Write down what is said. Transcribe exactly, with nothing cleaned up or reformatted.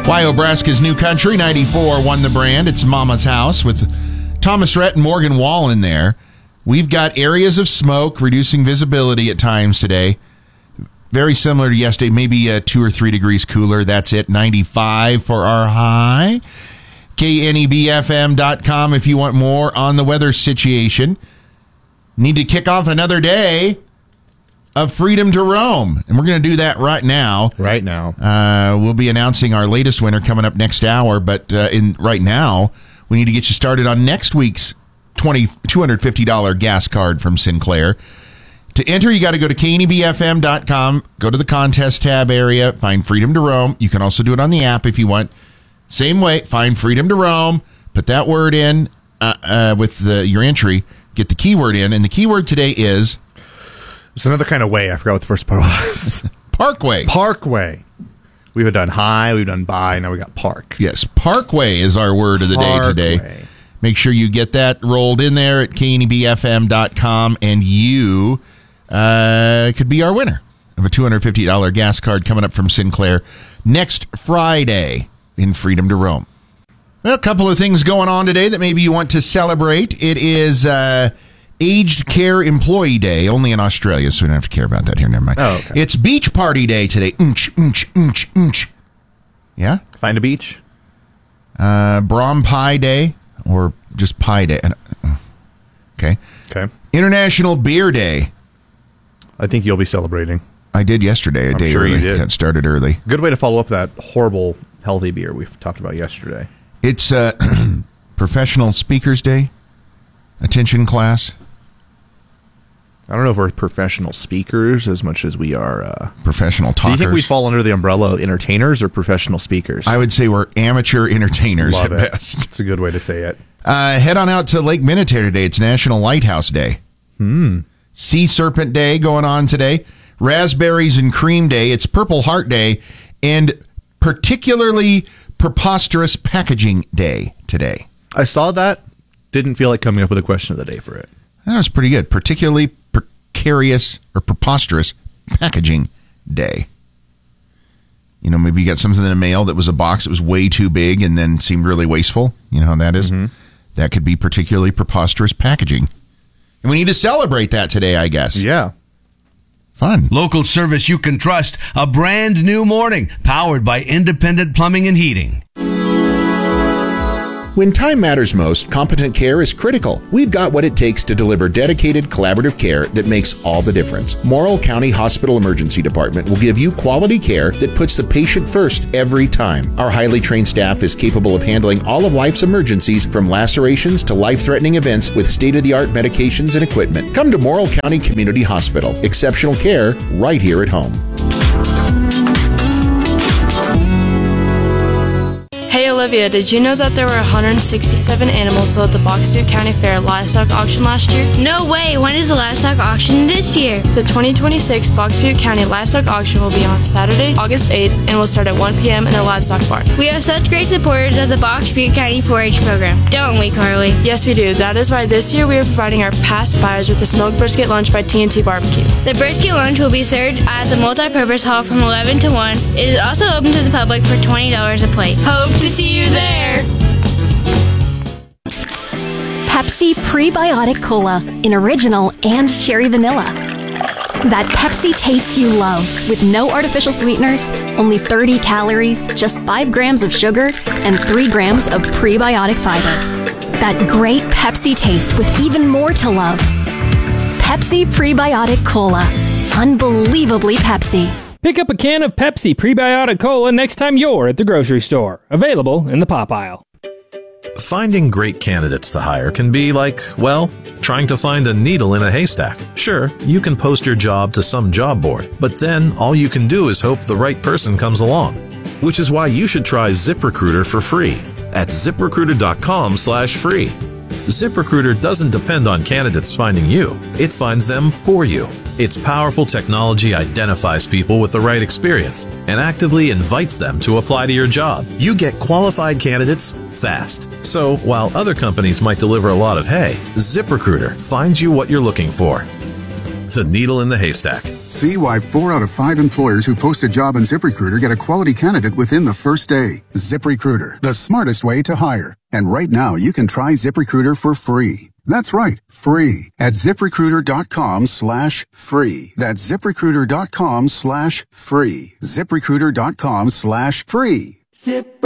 Wyobraska's New Country, ninety-four won the brand. It's Mama's House with Thomas Rhett and Morgan Wall in there. We've got areas of smoke, reducing visibility at times today. Very similar to yesterday, maybe uh, two or three degrees cooler. That's it, ninety-five for our high. K N E B F M dot com if you want more on the weather situation. Need to kick off another day of Freedom to Roam. And we're going to do that right now. Right now. Uh, we'll be announcing our latest winner coming up next hour. But uh, in right now, we need to get you started on next week's two hundred fifty dollars gas card from Sinclair. To enter, you got to go to K N E B F M dot com, go to the contest tab area, find Freedom to Roam. You can also do it on the app if you want. Same way, find Freedom to Roam, put that word in uh, uh, with the, your entry, get the keyword in, and the keyword today is... It's another kind of way. I forgot what the first part was. Parkway. Parkway. We've done high, we've done by, now we got park. Yes, Parkway is our word of the Parkway. day today. Make sure you get that rolled in there at K N E B F M dot com, and you uh, could be our winner of a two hundred fifty dollars gas card coming up from Sinclair next Friday in Freedom to Roam. Well, a couple of things going on today that maybe you want to celebrate. It is... Uh, Aged Care Employee Day, only in Australia, so we don't have to care about that here. Never mind. Oh, okay. It's Beach Party Day today. Unch, unch, unch, unch. Yeah? Find a beach. Uh, Brahm Pie Day, or just Pie Day. Okay. Okay. International Beer Day. I think you'll be celebrating. I did yesterday, a I'm day sure early. you did. Got started early. Good way to follow up that horrible healthy beer we've talked about yesterday. It's uh, Professional Speakers Day. Attention class. I don't know if we're professional speakers as much as we are... Uh, professional talkers. Do you think we fall under the umbrella of entertainers or professional speakers? I would say we're amateur entertainers Love at it. best. It's a good way to say it. Uh, head on out to Lake Minnetonka today. It's National Lighthouse Day. Hmm. Sea Serpent Day going on today. Raspberries and Cream Day. It's Purple Heart Day. And particularly preposterous Packaging Day today. I saw that. Didn't feel like coming up with a question of the day for it. That was pretty good. Particularly precarious or preposterous Packaging Day. You know, maybe you got something in the mail that was a box that was way too big and then seemed really wasteful. You know how that is? Mm-hmm. That could be particularly preposterous packaging. And we need to celebrate that today, I guess. Yeah. Fun. Local service you can trust. A brand new morning powered by Independent Plumbing and Heating. When time matters most, Competent Care is critical. We've got what it takes to deliver dedicated, collaborative care that makes all the difference. Morrill County Hospital Emergency Department will give you quality care that puts the patient first every time. Our highly trained staff is capable of handling all of life's emergencies, from lacerations to life-threatening events, with state-of-the-art medications and equipment. Come to Morrill County Community Hospital. Exceptional care right here at home. Hey Olivia, did you know that there were one hundred sixty-seven animals sold at the Box Butte County Fair livestock auction last year? No way! When is the livestock auction this year? The twenty twenty-six Box Butte County Livestock Auction will be on Saturday, August eighth, and will start at one p.m. in the livestock barn. We have such great supporters of the Box Butte County four H program, don't we, Carly? Yes, we do. That is why this year we are providing our past buyers with the smoked brisket lunch by T N T Barbecue. The brisket lunch will be served at the multi-purpose hall from eleven to one. It is also open to the public for twenty dollars a plate. Hope to see you there! Pepsi Prebiotic Cola in original and cherry vanilla. That Pepsi taste you love, with no artificial sweeteners, only thirty calories, just five grams of sugar, and three grams of prebiotic fiber. That great Pepsi taste with even more to love. Pepsi Prebiotic Cola. Unbelievably Pepsi. Pick up a can of Pepsi Prebiotic Cola next time you're at the grocery store. Available in the pop aisle. Finding great candidates to hire can be like, well, trying to find a needle in a haystack. Sure, you can post your job to some job board, but then all you can do is hope the right person comes along. Which is why you should try ZipRecruiter for free at ZipRecruiter.com slash free. ZipRecruiter doesn't depend on candidates finding you. It finds them for you. Its powerful technology identifies people with the right experience and actively invites them to apply to your job. You get qualified candidates fast. So while other companies might deliver a lot of hay, ZipRecruiter finds you what you're looking for. the needle in the haystack. See why four out of five employers who post a job on ZipRecruiter get a quality candidate within the first day. ZipRecruiter, the smartest way to hire. And right now, you can try ZipRecruiter for free. That's right, free at ZipRecruiter.com slash free. That's ZipRecruiter.com slash free. ZipRecruiter.com slash free. Zip.